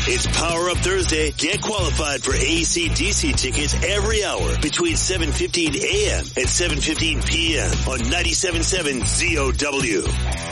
It's Power Up Thursday. Get qualified for AC/DC tickets every hour between 7:15 a.m. and 7:15 p.m. on 97.7 ZOW.